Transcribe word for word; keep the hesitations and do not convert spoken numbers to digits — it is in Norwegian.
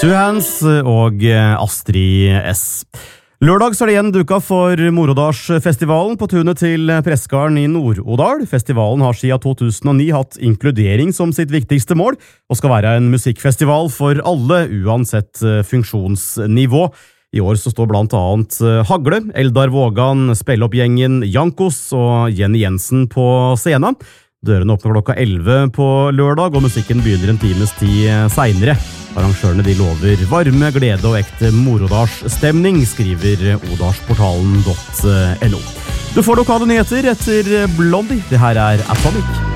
Two Hands og Astrid S. Lørdag så er det igjen duka for Morodalsfestivalen på tunet til Preskaren i Nord-Odal. Festivalen har siden to tusen og ni hatt inkludering som sitt viktigste mål, og skal være en musikkfestival for alle, uansett funksjonsnivå. I år så står blant annet Hagle, Eldar Vågan, Spelloppgjengen, Jankos og Jenny Jensen på scenen. Dørene åpner klokka elleve på lørdag, og musikken begynner en times tid senere. Arrangørene de lover varme, glede og ekte Morodalsstemning, skriver odalsportalen punktum no. Du får lokale nyheter etter Blondie. Det her er Atomic.